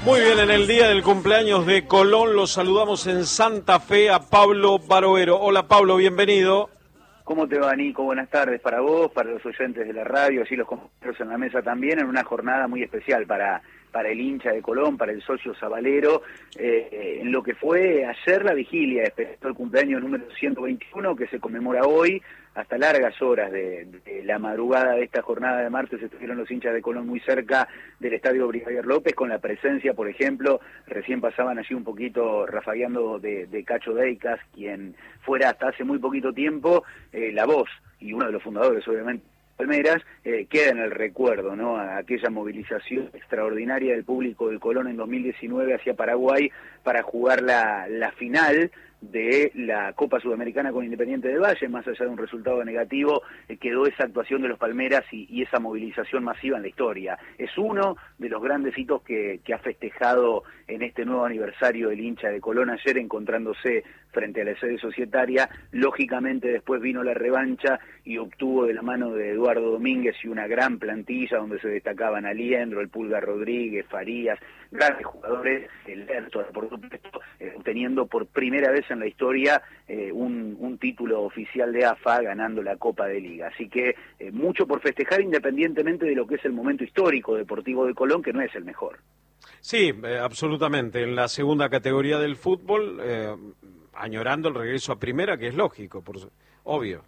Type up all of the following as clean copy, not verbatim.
Muy bien, en el día del cumpleaños de Colón los saludamos en Santa Fe a Pablo Barovero. Hola Pablo, bienvenido. ¿Cómo te va, Nico? Buenas tardes para vos, para los oyentes de la radio, así los compañeros en la mesa también, en una jornada muy especial para el hincha de Colón, para el socio sabalero, en lo que fue ayer la vigilia, el cumpleaños número 121 que se conmemora hoy. Hasta largas horas de la madrugada de esta jornada de martes estuvieron los hinchas de Colón muy cerca del estadio Brigadier López, con la presencia, por ejemplo, recién pasaban allí un poquito rafagueando de Cacho Deicas, quien fuera hasta hace muy poquito tiempo la voz y uno de los fundadores, obviamente, Palmeras, queda en el recuerdo, ¿no? A aquella movilización extraordinaria del público del Colón en 2019 hacia Paraguay para jugar la final de la Copa Sudamericana con Independiente del Valle. Más allá de un resultado negativo, quedó esa actuación de los Palmeras y esa movilización masiva en la historia. Es uno de los grandes hitos que ha festejado en este nuevo aniversario el hincha de Colón ayer, encontrándose frente a la sede societaria. Lógicamente después vino la revancha y obtuvo de la mano de Eduardo Domínguez y una gran plantilla donde se destacaban Aliendro, el Pulga Rodríguez, Farías, grandes jugadores, el Lerto, por supuesto, obteniendo por primera vez en la historia un título oficial de AFA, ganando la Copa de Liga. Así que mucho por festejar, independientemente de lo que es el momento histórico deportivo de Colón, que no es el mejor. Sí, absolutamente. En la segunda categoría del fútbol, añorando el regreso a primera, que es lógico, obvio.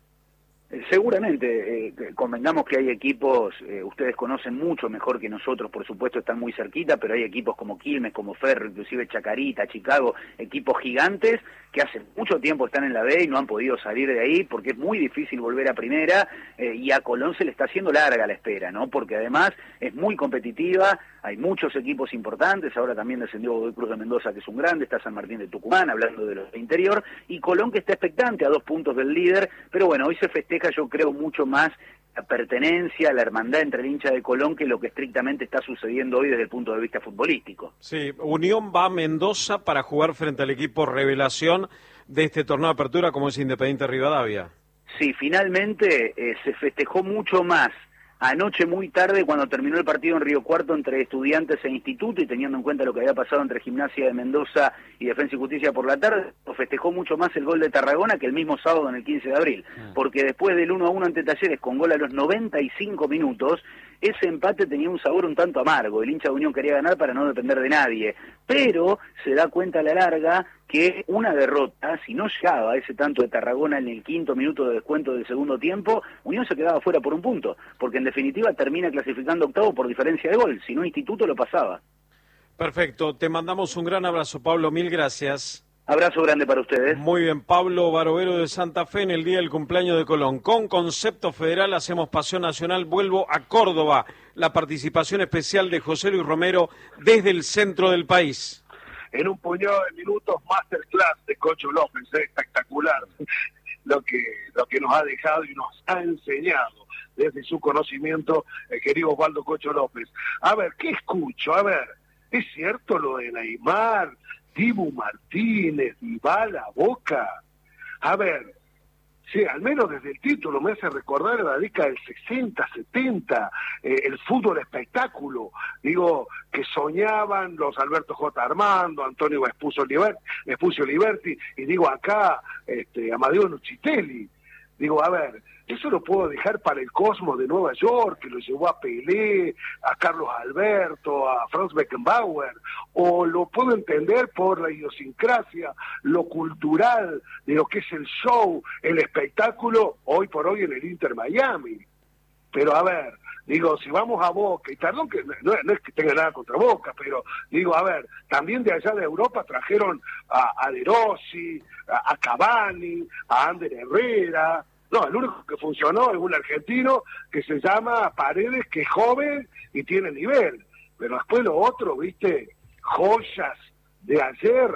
Seguramente, convengamos que hay equipos, ustedes conocen mucho mejor que nosotros, por supuesto están muy cerquita, pero hay equipos como Quilmes, como Ferro, inclusive Chacarita, Chicago, equipos gigantes que hace mucho tiempo están en la B y no han podido salir de ahí porque es muy difícil volver a primera, y a Colón se le está haciendo larga la espera, ¿no? Porque además es muy competitiva, hay muchos equipos importantes, ahora también descendió Godoy Cruz de Mendoza, que es un grande, está San Martín de Tucumán, hablando de los de interior, y Colón que está expectante a 2 puntos del líder, pero bueno, hoy se festeja, yo creo, mucho más la pertenencia, la hermandad entre el hincha de Colón que lo que estrictamente está sucediendo hoy desde el punto de vista futbolístico. Sí, Unión va a Mendoza para jugar frente al equipo revelación de este torneo de apertura como es Independiente Rivadavia. Sí, finalmente se festejó mucho más anoche muy tarde cuando terminó el partido en Río Cuarto entre Estudiantes e Instituto, y teniendo en cuenta lo que había pasado entre Gimnasia de Mendoza y Defensa y Justicia por la tarde, festejó mucho más el gol de Tarragona que el mismo sábado en el 15 de abril, porque después del 1-1 ante Talleres con gol a los 95 minutos, ese empate tenía un sabor un tanto amargo. El hincha de Unión quería ganar para no depender de nadie, pero se da cuenta a la larga que una derrota, si no llegaba a ese tanto de Tarragona en el 5º minuto de descuento del segundo tiempo, Unión se quedaba fuera por un punto, porque en definitiva termina clasificando octavo por diferencia de gol, si no Instituto lo pasaba. Perfecto, te mandamos un gran abrazo, Pablo, mil gracias. Abrazo grande para ustedes. Muy bien, Pablo Barovero de Santa Fe en el día del cumpleaños de Colón. Con concepto federal hacemos Pasión Nacional, vuelvo a Córdoba. La participación especial de José Luis Romero desde el centro del país. En un puñado de minutos, masterclass de Cocho López, espectacular lo que nos ha dejado y nos ha enseñado desde su conocimiento el querido Osvaldo Cocho López. A ver, ¿qué escucho? A ver, ¿es cierto lo de Neymar, Dibu Martínez, Dybala, Boca? A ver, sí, al menos desde el título me hace recordar la década del 60, 70, el fútbol espectáculo, digo, que soñaban los Alberto J. Armando, Antonio Vespucio Liberti, y digo acá, Amadeo Nucitelli. Digo, a ver, eso lo puedo dejar para el Cosmos de Nueva York, que lo llevó a Pelé, a Carlos Alberto, a Franz Beckenbauer, o lo puedo entender por la idiosincrasia, lo cultural, de lo que es el show, el espectáculo, hoy por hoy en el Inter Miami. Pero a ver, digo, si vamos a Boca, y perdón que no es que tenga nada contra Boca, pero digo, a ver, también de allá de Europa trajeron a De Rossi, a Cavani, a Ander Herrera. No, el único que funcionó es un argentino que se llama Paredes, que es joven y tiene nivel. Pero después lo otro, viste, joyas de ayer,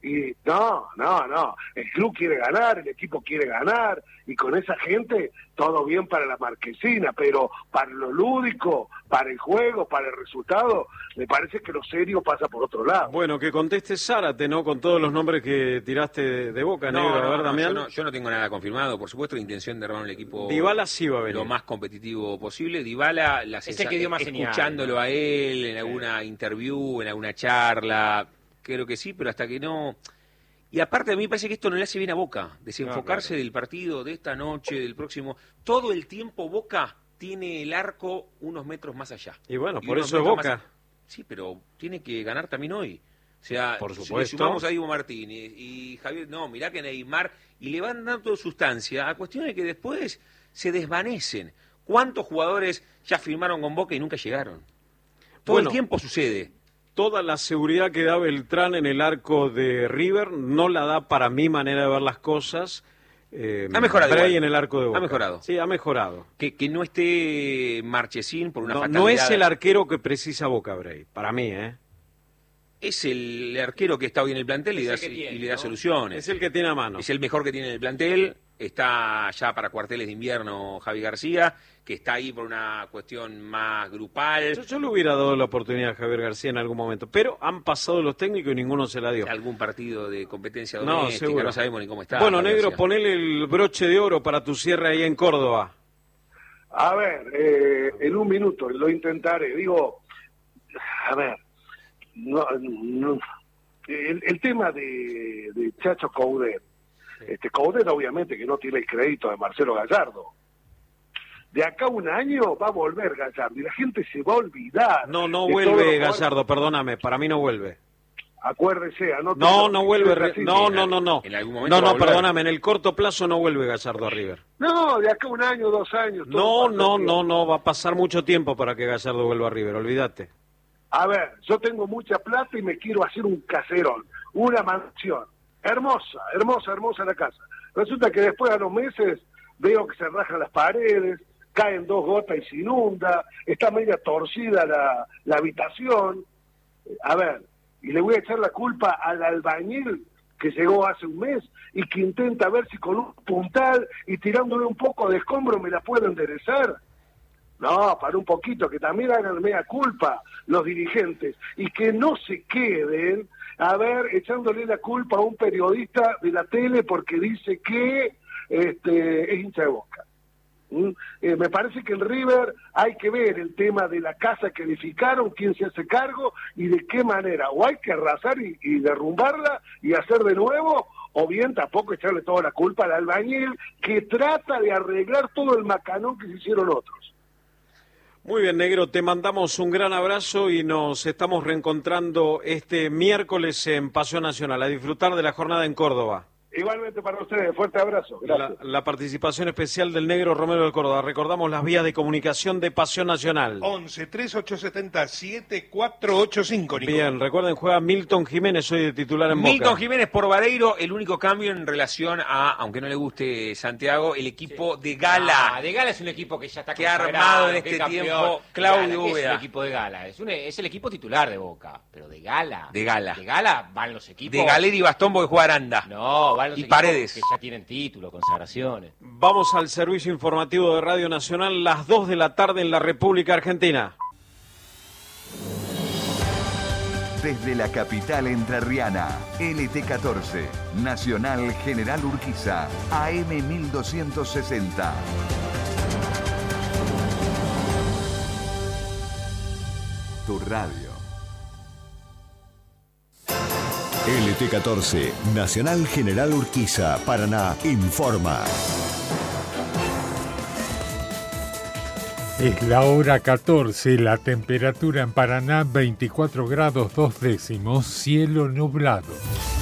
Y no, el club quiere ganar, el equipo quiere ganar, y con esa gente todo bien para la marquesina, pero para lo lúdico, para el juego, para el resultado, me parece que lo serio pasa por otro lado. Bueno, que conteste Zárate, ¿no? Con todos los nombres que tiraste de Boca, negro, a ver, Damián. Yo no tengo nada confirmado, por supuesto, la intención de armar un equipo Dybala sí va a venir lo más competitivo posible. Dybala, que dio más escuchándolo a él en alguna interview, en alguna charla, creo que sí, pero hasta que no... Y aparte a mí me parece que esto no le hace bien a Boca, desenfocarse del partido, de esta noche, del próximo. Todo el tiempo Boca tiene el arco unos metros más allá. Y bueno, por eso es Boca. Sí, pero tiene que ganar también hoy. O sea, por si supuesto. le sumamos a Dibu Martínez y Javier, no, mirá que Neymar, y le van dando sustancia a cuestiones que después se desvanecen. ¿Cuántos jugadores ya firmaron con Boca y nunca llegaron? Todo el tiempo sucede. Toda la seguridad que da Beltrán en el arco de River no la da, para mi manera de ver las cosas, ha mejorado Bray en el arco de Boca. Ha mejorado. Sí, ha mejorado. Que no esté Marchesín por una fatalidad. No es el arquero que precisa Boca, Bray, para mí, Es el arquero que está hoy en el plantel y le da soluciones. Es el que tiene a mano. Es el mejor que tiene en el plantel. Está ya para cuarteles de invierno Javi García, que está ahí por una cuestión más grupal. Yo le hubiera dado la oportunidad a Javier García en algún momento, pero han pasado los técnicos y ninguno se la dio. Algún partido de competencia doméstica, no sabemos ni cómo está. Bueno, negro, ponele el broche de oro para tu cierre ahí en Córdoba. A ver, en un minuto lo intentaré. Digo, a ver, el tema de Chacho Coudet. Coudet obviamente que no tiene el crédito de Marcelo Gallardo. De acá a un año va a volver Gallardo y la gente se va a olvidar. No vuelve Gallardo, perdóname, para mí no vuelve. Acuérdese, no vuelve. No. En algún momento no, perdóname, en el corto plazo no vuelve Gallardo a River. No, de acá a un año, 2 años. No, va a pasar mucho tiempo para que Gallardo vuelva a River, olvídate. A ver, yo tengo mucha plata y me quiero hacer un caserón, una mansión. Hermosa la casa. Resulta que después a los meses veo que se rajan las paredes, caen 2 gotas y se inunda, está media torcida la habitación. A ver, y le voy a echar la culpa al albañil que llegó hace un mes y que intenta ver si con un puntal y tirándole un poco de escombro me la puedo enderezar. No, para un poquito, que también hagan media culpa los dirigentes y que no se queden, a ver, echándole la culpa a un periodista de la tele porque dice que es hincha de Boca. Me parece que en River hay que ver el tema de la casa que edificaron, quién se hace cargo y de qué manera. O hay que arrasar y derrumbarla y hacer de nuevo, o bien tampoco echarle toda la culpa al albañil que trata de arreglar todo el macanón que se hicieron otros. Muy bien, negro, te mandamos un gran abrazo y nos estamos reencontrando este miércoles en Pasión Nacional, a disfrutar de la jornada en Córdoba. Igualmente para ustedes, fuerte abrazo. Gracias. La participación especial del negro Romero del Córdoba. Recordamos las vías de comunicación de Pasión Nacional. 11-3870-7485, Nico. Bien, recuerden, juega Milton Jiménez hoy de titular en Boca. Milton Jiménez por Vareiro, el único cambio en relación a, aunque no le guste Santiago, el equipo de Gala. De Gala es un equipo que ya está que ha armado en este tiempo Claudio Úbeda. Es el equipo de Gala, es el equipo titular de Boca, pero de Gala. De Gala. De Gala van los equipos. De Galeri y Bastón porque juega Aranda. No, van los y equipos Paredes. que ya tienen título, consagraciones. Vamos al servicio informativo de Radio Nacional, las 2 de la tarde en la República Argentina. Desde la capital entrerriana, LT14, Nacional General Urquiza, AM 1260. Tu radio. LT14, Nacional General Urquiza, Paraná, informa. Es la hora 14, la temperatura en Paraná 24 grados 2 décimos, cielo nublado.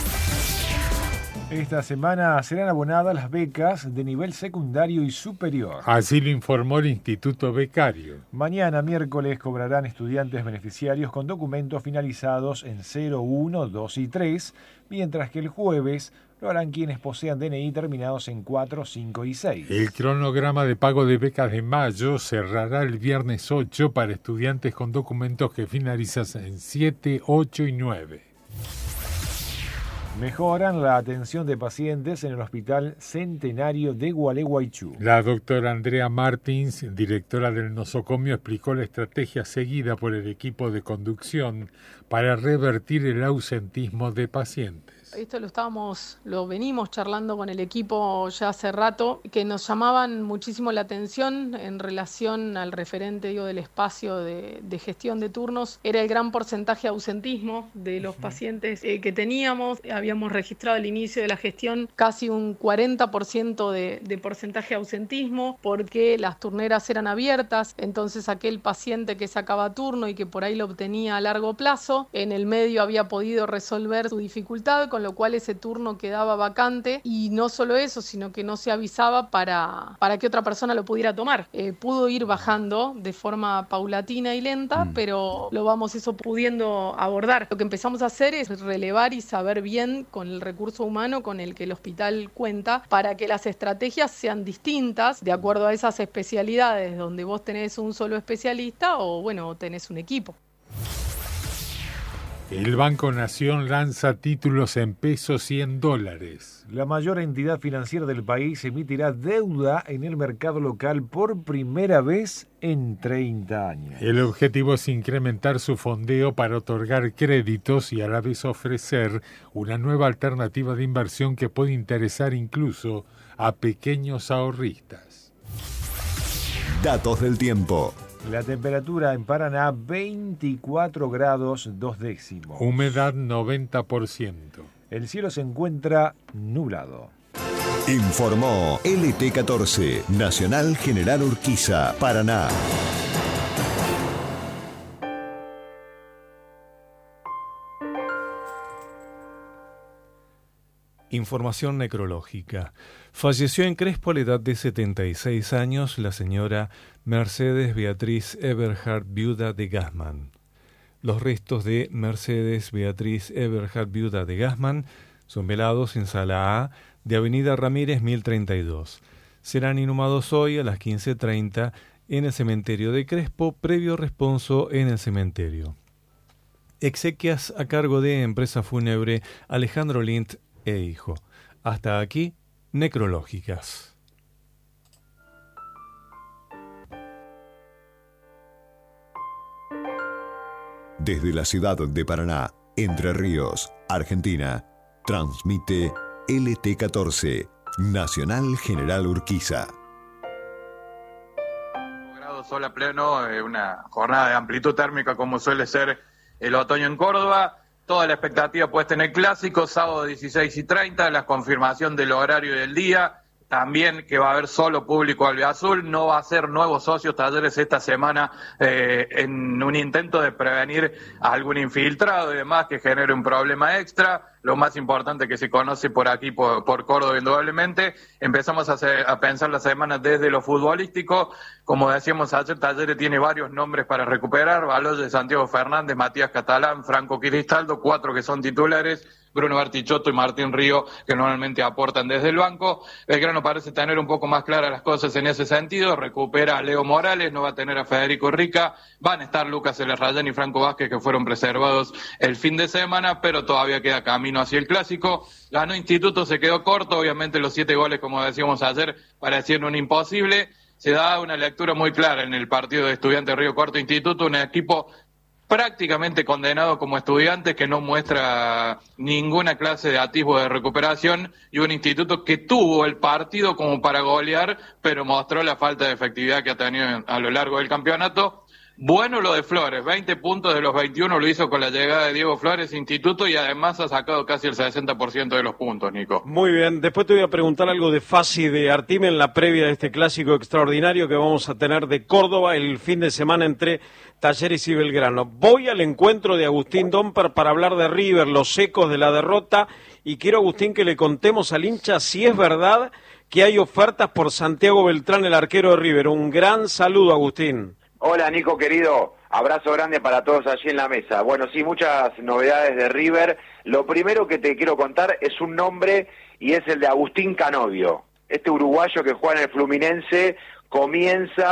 Esta semana serán abonadas las becas de nivel secundario y superior. Así lo informó el Instituto Becario. Mañana, miércoles, cobrarán estudiantes beneficiarios con documentos finalizados en 0, 1, 2 y 3, mientras que el jueves lo harán quienes posean DNI terminados en 4, 5 y 6. El cronograma de pago de becas de mayo cerrará el viernes 8 para estudiantes con documentos que finalizan en 7, 8 y 9. Mejoran la atención de pacientes en el Hospital Centenario de Gualeguaychú. La doctora Andrea Martins, directora del nosocomio, explicó la estrategia seguida por el equipo de conducción para revertir el ausentismo de pacientes. Esto lo venimos charlando con el equipo ya hace rato, que nos llamaban muchísimo la atención en relación al referente del espacio de gestión de turnos. Era el gran porcentaje de ausentismo de los pacientes que teníamos. Habíamos registrado al inicio de la gestión casi un 40% de porcentaje de ausentismo, porque las turneras eran abiertas, entonces aquel paciente que sacaba turno y que por ahí lo obtenía a largo plazo, en el medio había podido resolver su dificultad, con lo cual ese turno quedaba vacante, y no solo eso, sino que no se avisaba para que otra persona lo pudiera tomar. Pudo ir bajando de forma paulatina y lenta, pero lo vamos pudiendo abordar. Lo que empezamos a hacer es relevar y saber bien con el recurso humano con el que el hospital cuenta, para que las estrategias sean distintas de acuerdo a esas especialidades donde vos tenés un solo especialista o tenés un equipo. El Banco Nación lanza títulos en pesos y en dólares. La mayor entidad financiera del país emitirá deuda en el mercado local por primera vez en 30 años. El objetivo es incrementar su fondeo para otorgar créditos y a la vez ofrecer una nueva alternativa de inversión que puede interesar incluso a pequeños ahorristas. Datos del tiempo. La temperatura en Paraná, 24 grados 2 décimos. Humedad 90%. El cielo se encuentra nublado. Informó LT14, Nacional General Urquiza, Paraná. Información necrológica. Falleció en Crespo a la edad de 76 años la señora Mercedes Beatriz Eberhard, viuda de Gassman. Los restos de Mercedes Beatriz Eberhard, viuda de Gassman, son velados en Sala A de Avenida Ramírez 1032. Serán inhumados hoy a las 15:30 en el cementerio de Crespo, previo responso en el cementerio. Exequias a cargo de Empresa Fúnebre Alejandro Lint e hijo. Hasta aquí, necrológicas. Desde la ciudad de Paraná, Entre Ríos, Argentina, transmite LT14, Nacional General Urquiza. Grado sol a pleno, una jornada de amplitud térmica como suele ser el otoño en Córdoba. Toda la expectativa puesta en el clásico, sábado 16:30, la confirmación del horario y del día. También que va a haber solo público albiazul, no va a ser nuevos socios Talleres esta semana en un intento de prevenir a algún infiltrado y demás que genere un problema extra. Lo más importante que se conoce por aquí, por Córdoba, indudablemente. Empezamos a pensar la semana desde lo futbolístico. Como decíamos ayer, Talleres tiene varios nombres para recuperar. Baloyes, Santiago Fernández, Matías Catalán, Franco Cristaldo, 4 que son titulares. Bruno Bartichotto y Martín Río, que normalmente aportan desde el banco. Belgrano parece tener un poco más claras las cosas en ese sentido. Recupera a Leo Morales, no va a tener a Federico Rica. Van a estar Lucas Elerrayán y Franco Vázquez, que fueron preservados el fin de semana, pero todavía queda camino hacia el clásico. Ganó Instituto, se quedó corto. Obviamente los 7 goles, como decíamos ayer, parecían un imposible. Se da una lectura muy clara en el partido de Estudiantes Río Cuarto Instituto, un equipo prácticamente condenado como Estudiantes, que no muestra ninguna clase de atisbo de recuperación, y un Instituto que tuvo el partido como para golear, pero mostró la falta de efectividad que ha tenido a lo largo del campeonato. Bueno lo de Flores, 20 puntos de los 21 lo hizo con la llegada de Diego Flores Instituto, y además ha sacado casi el 60% de los puntos, Nico. Muy bien, después te voy a preguntar algo de Fassi de Artime en la previa de este clásico extraordinario que vamos a tener de Córdoba el fin de semana entre Talleres y Belgrano. Voy al encuentro de Agustín Domper para hablar de River, los ecos de la derrota, y quiero, Agustín, que le contemos al hincha si es verdad que hay ofertas por Santiago Beltrán, el arquero de River. Un gran saludo, Agustín. Hola, Nico, querido. Abrazo grande para todos allí en la mesa. Bueno, sí, muchas novedades de River. Lo primero que te quiero contar es un nombre, y es el de Agustín Canovio. Este uruguayo que juega en el Fluminense comienza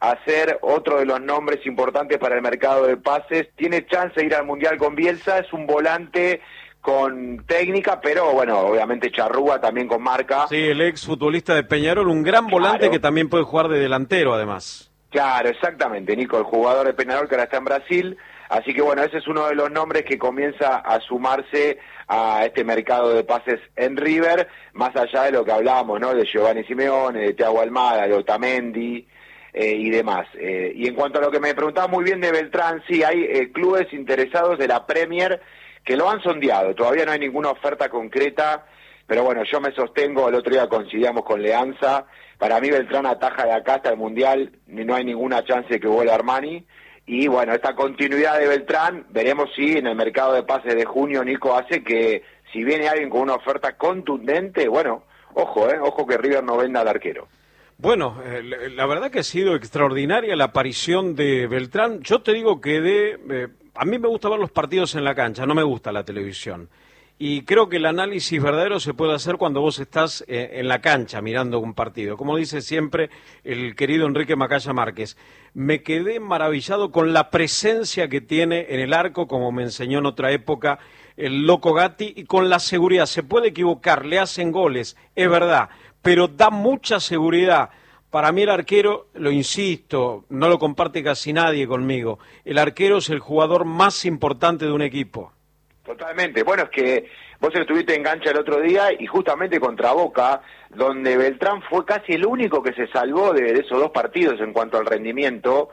a ser otro de los nombres importantes para el mercado de pases. Tiene chance de ir al Mundial con Bielsa, es un volante con técnica, pero bueno, obviamente charrúa también con marca. Sí, el ex futbolista de Peñarol, un gran volante que también puede jugar de delantero además. Claro, exactamente, Nico, el jugador de Peñarol que ahora está en Brasil. Así que bueno, ese es uno de los nombres que comienza a sumarse a este mercado de pases en River, más allá de lo que hablábamos, ¿no? De Giovanni Simeone, de Thiago Almada, de Otamendi y demás. Y en cuanto a lo que me preguntaba muy bien de Beltrán, sí, hay clubes interesados de la Premier que lo han sondeado, todavía no hay ninguna oferta concreta, pero bueno, yo me sostengo, el otro día coincidíamos con Leanza, para mí Beltrán ataja de acá hasta el Mundial, no hay ninguna chance de que vuelva Armani, y bueno, esta continuidad de Beltrán, veremos si en el mercado de pases de junio, Nico, hace que si viene alguien con una oferta contundente, bueno, ojo que River no venda al arquero. Bueno, la verdad que ha sido extraordinaria la aparición de Beltrán. Yo te digo que a mí me gusta ver los partidos en la cancha, no me gusta la televisión. Y creo que el análisis verdadero se puede hacer cuando vos estás en la cancha mirando un partido. Como dice siempre el querido Enrique Macaya Márquez, me quedé maravillado con la presencia que tiene en el arco, como me enseñó en otra época el Loco Gatti, y con la seguridad. Se puede equivocar, le hacen goles, es verdad, pero da mucha seguridad. Para mí el arquero, lo insisto, no lo comparte casi nadie conmigo, el arquero es el jugador más importante de un equipo. Totalmente, bueno, es que vos estuviste en cancha el otro día y justamente contra Boca, donde Beltrán fue casi el único que se salvó de esos dos partidos en cuanto al rendimiento,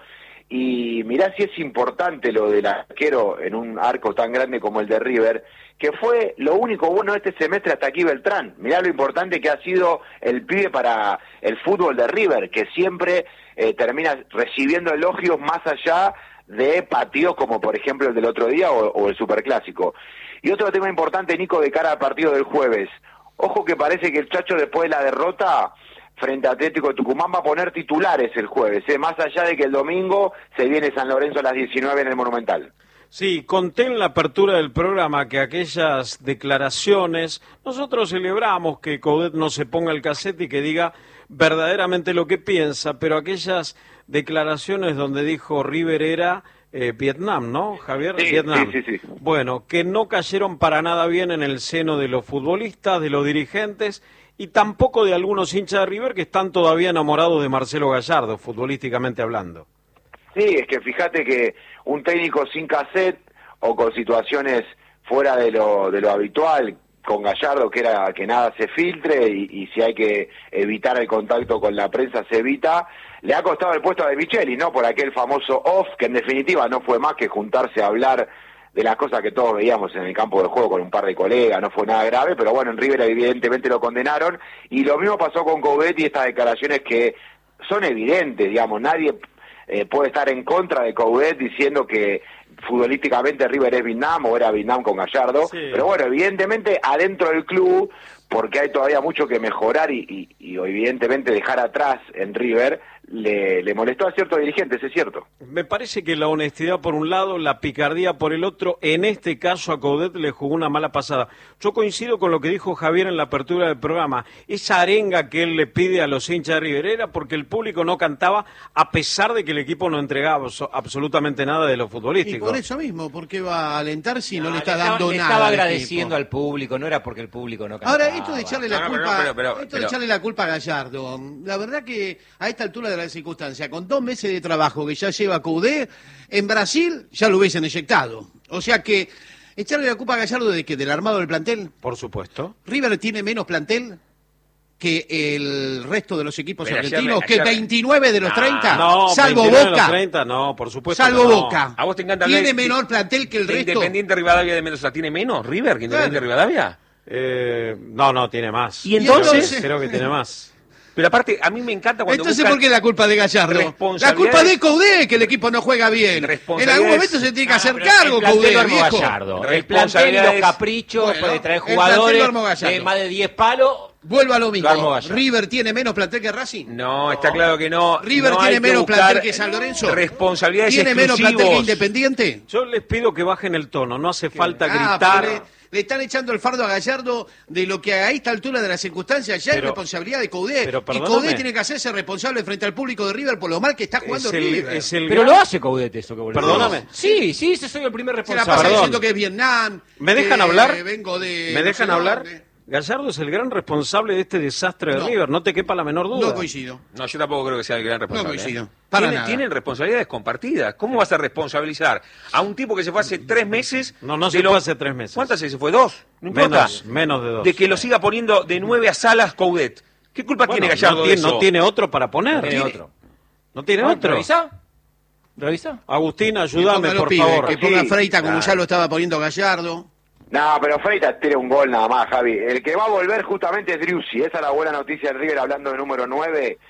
y mirá si es importante lo del arquero en un arco tan grande como el de River, que fue lo único bueno este semestre hasta aquí Beltrán. Mirá lo importante que ha sido el pibe para el fútbol de River, que siempre termina recibiendo elogios más allá de partidos como por ejemplo el del otro día o el Superclásico. Y otro tema importante, Nico, de cara al partido del jueves. Ojo que parece que el Chacho después de la derrota frente a Atlético de Tucumán va a poner titulares el jueves, más allá de que el domingo se viene San Lorenzo a las 19 en el Monumental. Sí, conté en la apertura del programa que aquellas declaraciones, nosotros celebramos que Coudet no se ponga el cassette y que diga verdaderamente lo que piensa, pero aquellas declaraciones donde dijo River era Vietnam, ¿no, Javier? Sí, Vietnam. Sí. Bueno, que no cayeron para nada bien en el seno de los futbolistas, de los dirigentes y tampoco de algunos hinchas de River que están todavía enamorados de Marcelo Gallardo, futbolísticamente hablando. Sí, es que fíjate que un técnico sin cassette o con situaciones fuera de lo habitual, con Gallardo, que era que nada se filtre y si hay que evitar el contacto con la prensa se evita, le ha costado el puesto a De Micheli, ¿no? Por aquel famoso off, que en definitiva no fue más que juntarse a hablar de las cosas que todos veíamos en el campo de juego con un par de colegas, no fue nada grave, pero bueno, en River evidentemente lo condenaron, y lo mismo pasó con Coudet y estas declaraciones que son evidentes, digamos, nadie puede estar en contra de Coudet diciendo que futbolísticamente River es Vietnam o era Vietnam con Gallardo, sí. Pero bueno, evidentemente adentro del club, porque hay todavía mucho que mejorar y evidentemente dejar atrás en River, le molestó a ciertos dirigentes, es cierto. Me parece que la honestidad por un lado, la picardía por el otro, en este caso a Coudet le jugó una mala pasada. Yo coincido con lo que dijo Javier en la apertura del programa, esa arenga que él le pide a los hinchas de River era porque el público no cantaba a pesar de que el equipo no entregaba absolutamente nada de lo futbolístico. Y por eso mismo, ¿por qué va a alentar si no le está dando nada? Le estaba agradeciendo al público, no era porque el público no cantaba. Ahora, esto de echarle la culpa, de echarle la culpa a Gallardo, la verdad que a esta altura de la circunstancia, con 2 meses de trabajo que ya lleva Coudet, en Brasil ya lo hubiesen eyectado. O sea que, echarle la culpa a Gallardo de que del armado del plantel. Por supuesto. River tiene menos plantel que el resto de los equipos argentinos, que 29 de los 30, salvo Boca. De los 30, no, por supuesto. Salvo Boca. ¿A vos te encanta ¿Tiene menor plantel que el resto? ¿Independiente Rivadavia de Mendoza tiene menos? ¿River que Independiente Rivadavia? No, tiene más. ¿Y entonces? Creo que tiene más. Pero aparte, a mí me encanta cuando entonces, ¿por qué la culpa de Gallardo? La culpa de Coudet, que el equipo no juega bien. En algún momento se tiene que hacer cargo Coudet, viejo. El plantel, los caprichos, puede traer jugadores de más de 10 palos. Vuelvo a lo mismo. Lo armó Gallardo. ¿River tiene menos plantel que Racing? No, está claro que no. ¿River no tiene menos plantel que San Lorenzo? Responsabilidades ¿Tiene menos exclusivos. plantel que Independiente? Yo les pido que bajen el tono, no hace falta pero gritar. le están echando el fardo a Gallardo de lo que a esta altura de las circunstancias ya es responsabilidad de Coudet. pero Y perdóname. Coudet tiene que hacerse responsable frente al público de River por lo mal que está jugando River. Pero lo hace Coudet eso que volvió. Perdóname. Sí, ese soy el primer Se la responsable. pasa diciendo que es Vietnam. ¿Me dejan que hablar? Vengo de ¿Me no dejan sé hablar? dónde. Gallardo es el gran responsable de este desastre de No. River, no te quepa la menor duda. No coincido. No, yo tampoco creo que sea el gran responsable. No coincido. ¿eh? Para nada. Tienen responsabilidades compartidas. ¿Cómo vas a responsabilizar a un tipo que se fue hace 3 meses? No se fue hace 3 meses. ¿Cuántas veces se fue? 2. No importa. Menos de 2. De que lo siga poniendo de 9 a Salas Coudet. ¿Qué culpa tiene Gallardo de eso? No tiene otro para poner. ¿No tiene otro? ¿Revisa? Agustín, ayúdame, por Pibes, favor. que ponga Sí, Freita como claro. ya lo estaba poniendo Gallardo. No, pero Freitas tiene un gol nada más, Javi. El que va a volver justamente es Driussi. Esa es la buena noticia del River, hablando de número 9.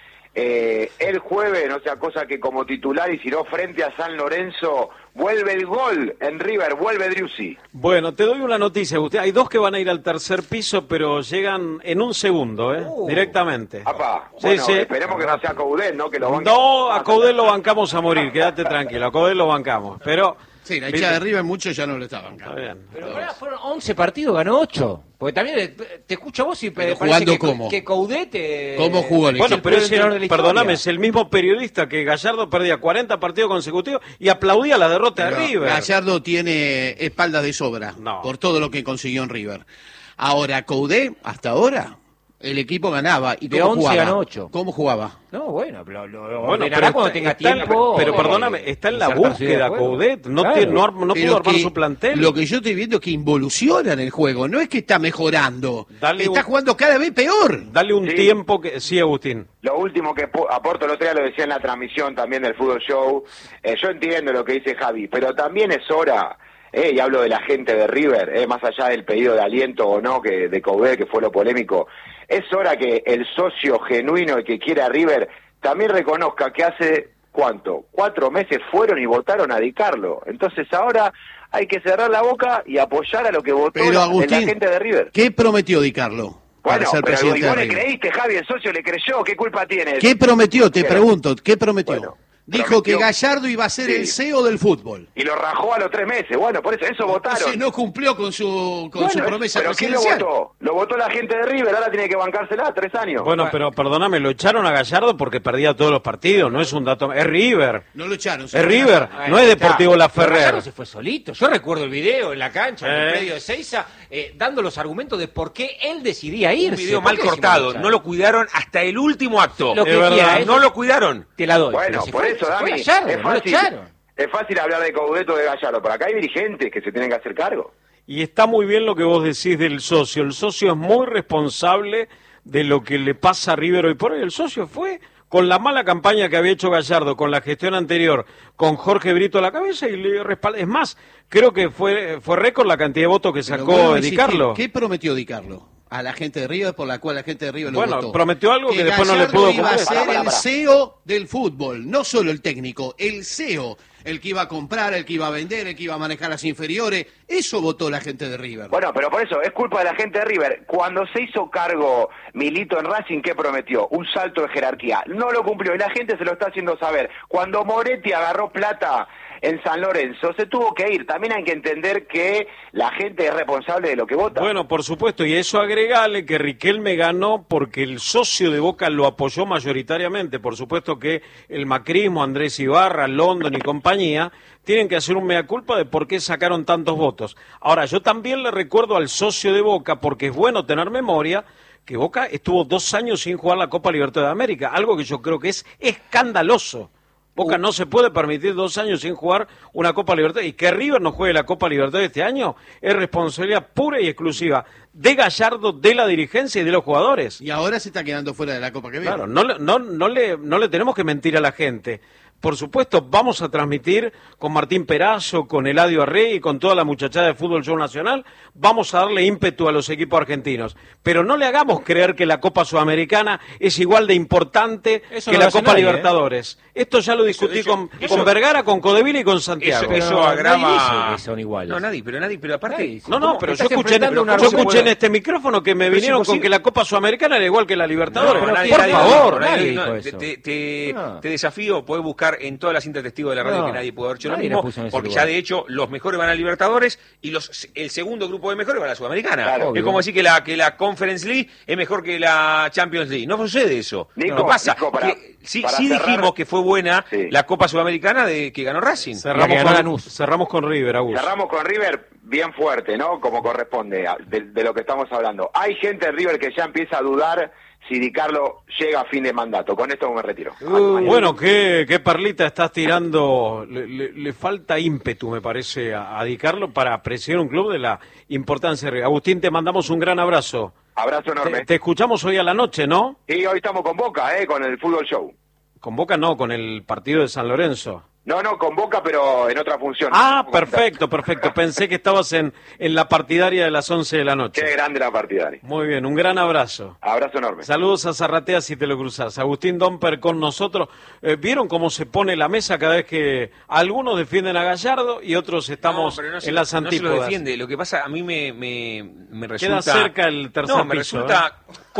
El jueves, no sea cosa que como titular y si no frente a San Lorenzo, vuelve el gol en River, vuelve Driussi. Bueno, te doy una noticia, Agustín. Hay 2 que van a ir al tercer piso, pero llegan en un segundo, directamente. Apa, Sí, bueno, sí. esperemos que no sea Coudet, ¿no? Que lo banque. No, a Coudet lo bancamos a morir, quédate tranquilo, a Coudet lo bancamos. Pero Sí, la hinchada de River mucho ya no lo estaban. está bien. Pero pará, fueron 11 partidos, ganó 8. Porque también te escucho a vos y Pero parece jugando que, ¿cómo? que Coudet... ¿Cómo jugó el Bueno, equipo? pero el entrenador de la historia. perdóname, es el mismo periodista que Gallardo perdía 40 partidos consecutivos y aplaudía la derrota Pero de River. Gallardo tiene espaldas de sobra No. por todo lo que consiguió en River. Ahora, Coudet, hasta ahora, el equipo ganaba. ¿Y De cómo 11 jugaba? ganó 8. ¿Cómo jugaba? No, bueno, lo Bueno, ordenará cuando tenga tiempo. pero perdóname, está en la insertar su idea de búsqueda juego. Coudet, no, Claro. no Pero pudo armar que su plantel. Lo que yo estoy viendo es que involuciona en el juego, no es que está mejorando, Dale está un- jugando cada vez peor. Dale un Sí. tiempo que... Sí, Agustín. Lo último que aporto, el otro día lo decía en la transmisión también del Fútbol Show, yo entiendo lo que dice Javi, pero también es hora, y hablo de la gente de River, más allá del pedido de aliento o no que de Coudet, que fue lo polémico, es hora que el socio genuino y que quiera a River también reconozca que hace, ¿cuánto? 4 meses fueron y votaron a Di Carlo. Entonces ahora hay que cerrar la boca y apoyar a lo que votó Pero la Agustín, gente de River. ¿qué prometió Di Carlo para Bueno, ser pero presidente y de vos le River? creíste, Javi, el socio le creyó, ¿qué culpa tiene? ¿Qué prometió? Te Pero- pregunto, ¿qué prometió? Bueno, Dijo prometió- que Gallardo iba a ser Sí. el CEO del fútbol. Y lo rajó a los 3 meses. Bueno, por eso votaron. Entonces no cumplió con su Bueno, promesa ¿pero quién lo presidencial. votó? Lo votó la gente de River, ahora tiene que bancársela 3 años. Bueno, pero perdóname, lo echaron a Gallardo porque perdía todos los partidos, no es un dato... Es River. No lo echaron. Es River, no es Deportivo La Pero Gallardo Ferrer. se fue solito. Yo recuerdo el video en la cancha, en el Eh. predio de Seiza, dando los argumentos de por qué él decidía irse. Un video ¿Por mal qué decimos cortado. luchar? No lo cuidaron hasta el último acto. Lo que Es verdad. quiera, No lo cuidaron. te la doy. Bueno, Pero se por fue- eso, se fue Dami, Gallardo, es no lo fácil, echaron. es fácil hablar de Coudet o de Gallardo, pero acá hay dirigentes que se tienen que hacer cargo. Y está muy bien lo que vos decís del socio. El socio es muy responsable de lo que le pasa a River hoy por hoy. El socio fue con la mala campaña que había hecho Gallardo, con la gestión anterior, con Jorge Brito a la cabeza y le respalda. Es más, creo que fue récord la cantidad de votos que Pero sacó vuelvo a Di insistir, Carlo. ¿Qué prometió Di Carlo? A la gente de River, por la cual la gente de River lo Bueno, votó. prometió algo que después no le Gallardo pudo iba a cumplir. ser Pará, el pará. CEO del fútbol, no solo el técnico, el CEO, el que iba a comprar, el que iba a vender, el que iba a manejar las inferiores. Eso votó la gente de River. Bueno, pero por eso, es culpa de la gente de River. Cuando se hizo cargo Milito en Racing, ¿qué prometió? Un salto de jerarquía. No lo cumplió y la gente se lo está haciendo saber. Cuando Moretti agarró plata en San Lorenzo, se tuvo que ir. También hay que entender que la gente es responsable de lo que vota. Bueno, por supuesto, y eso agregale que Riquelme ganó porque el socio de Boca lo apoyó mayoritariamente. Por supuesto que el macrismo, Andrés Ibarra, London y compañía, tienen que hacer un mea culpa de por qué sacaron tantos votos. Ahora, yo también le recuerdo al socio de Boca, porque es bueno tener memoria, que Boca estuvo 2 años sin jugar la Copa Libertadores de América, algo que yo creo que es escandaloso. Boca no se puede permitir 2 años sin jugar una Copa Libertadores. Y que River no juegue la Copa Libertadores este año es responsabilidad pura y exclusiva de Gallardo, de la dirigencia y de los jugadores. Y ahora se está quedando fuera de la Copa que viene. Claro, no le tenemos que mentir a la gente. por supuesto, vamos a transmitir con Martín Perazo, con Eladio Arrey y con toda la muchachada de Fútbol Show Nacional, vamos a darle ímpetu a los equipos argentinos. Pero no le hagamos creer que la Copa Sudamericana es igual de importante que la Copa Libertadores. Esto ya lo discutí con Vergara, con Codevila y con Santiago. Eso agrava... que son iguales. No, nadie, pero aparte... No, pero yo escuché en este micrófono que me vinieron con que la Copa Sudamericana era igual que la Libertadores. Por favor. Te desafío, podés buscar en todas las cintas testigos de la radio que nadie puede haber hecho lo mismo, porque ya de hecho los mejores van a Libertadores y el segundo grupo de mejores va a la Sudamericana. Claro, es como decir que la Conference League es mejor que la Champions League. No sucede eso. No pasa. Sí dijimos que fue buena la Copa Sudamericana que ganó Racing. Cerramos con River, Augusto. Cerramos con River bien fuerte, ¿no? Como corresponde de lo que estamos hablando. Hay gente de River que ya empieza a dudar si Di Carlo llega a fin de mandato. Con esto me retiro. Bueno, qué perlita estás tirando. Le falta ímpetu, me parece, a Di Carlo para presidir un club de la importancia. Agustín, te mandamos un gran abrazo. Abrazo enorme. Te escuchamos hoy a la noche, ¿no? Sí, hoy estamos con Boca, con el Fútbol Show. Con Boca no, con el partido de San Lorenzo. No, con Boca, pero en otra función. Ah, perfecto. Pensé que estabas en la partidaria de las 11 de la noche. Qué grande la partidaria. Muy bien, un gran abrazo. Abrazo enorme. Saludos a Zarratea si te lo cruzás. Agustín Domper con nosotros. ¿Vieron cómo se pone la mesa cada vez que algunos defienden a Gallardo y otros estamos en las antípodas? No se lo defiende. Lo que pasa, a mí me resulta... Queda cerca el tercer piso. Me resulta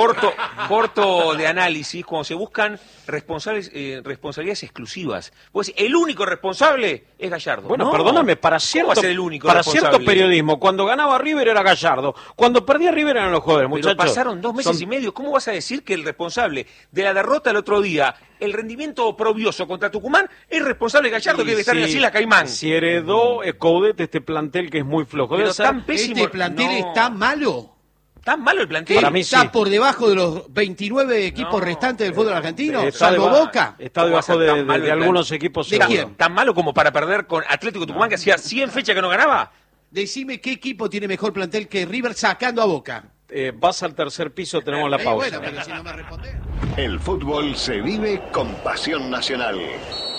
corto de análisis cuando se buscan responsabilidades exclusivas. Pues el único responsable es Gallardo. Bueno, perdóname, para cierto periodismo, cuando ganaba River era Gallardo, cuando perdía River eran los jugadores, muchachos. Pero pasaron 2 meses y medio, ¿cómo vas a decir que el responsable de la derrota el otro día, el rendimiento oprobioso contra Tucumán, es responsable Gallardo, que debe estar en la Isla Caimán? Si heredó Coudet este plantel que es muy flojo. Pero tan pésimo. ¿Este plantel es tan malo? ¿Tan malo el plantel? Para mí ¿Está por debajo de los 29 equipos restantes del fútbol argentino? ¿Salvo Boca? Está debajo de algunos equipos. ¿De quién? ¿Tan malo como para perder con Atlético Tucumán, que hacía 100 fechas que no ganaba? Decime qué equipo tiene mejor plantel que River sacando a Boca. Vas al tercer piso, tenemos la pausa. Bueno, pero si no me respondes. El fútbol se vive con pasión nacional.